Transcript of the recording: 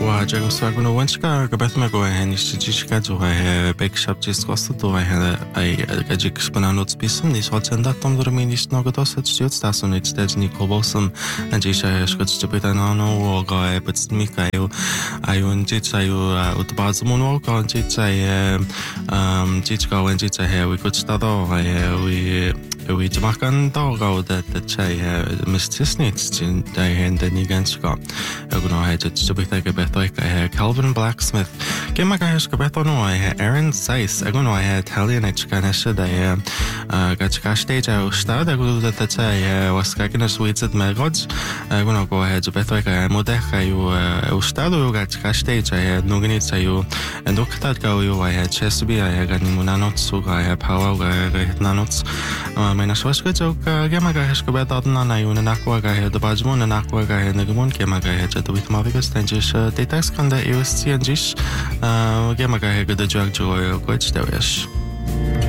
Jacob Swaguno Wanchka, Gabathmago, and Ishika to a bake shop just cost to I had a Gajik Spanano Spisum, this hot and that Tom Dominis Nogodos at Stuart Stasson, it's dead Nico Bossum, and Jisha Scots to Pitanano, or Guy, but Mikael, I went Jitsayu, Utbazmono, Jitsai, Jitsko and Jitsa here, we could start off, we Jamakan dog that Chai Mistisnits in the hand and Niganska. I had to be like a better Calvin Blacksmith. Game I had Scabetono, I had Aaron Sice. I know I had Italian Ganesha, I got stage. I started a good that I was skaking a sweets at Melgods. I'm gonna go ahead to Bethwick. Modeka, you started, you got stage. I had Nuganitsa, you and Okatatgo, you I had Chesapeake, I had Munanots, I had Power, I had Nanots. Menaswaska joke, Gamaga Haskabet, I own an aqua guy had the Bajmon and aqua guy and the Gamon Gamaga had the Witmavigas, then just data scan the USC and Jish. Gamaga had the drug joy, which there is.